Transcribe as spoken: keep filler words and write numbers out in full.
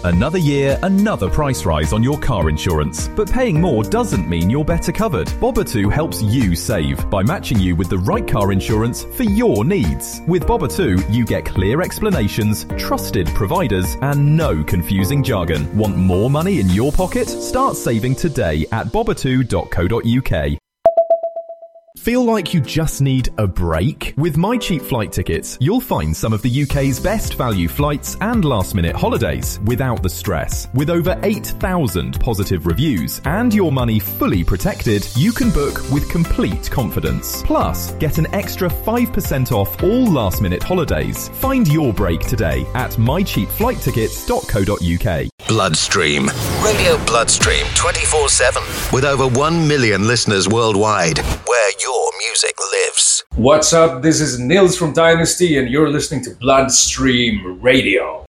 Another year, another price rise on your car insurance. But paying more doesn't mean you're better covered. Bobbatu helps you save by matching you with the right car insurance for your needs. With Bobbatu, you get clear explanations, trusted providers, and no confusing jargon. Want more money in your pocket? Start saving today at bobbatu dot co dot uk. Feel like you just need a break? With My Cheap Flight Tickets, you'll find some of the U K's best value flights and last-minute holidays without the stress. With over eight thousand positive reviews and your money fully protected, you can book with complete confidence. Plus, get an extra five percent off all last-minute holidays. Find your break today at my cheap flight tickets dot co dot uk. Bloodstream. Radio Bloodstream twenty-four seven. With over one million listeners worldwide. Where your music lives. What's up? This is Nils from Dynasty and you're listening to Bloodstream Radio.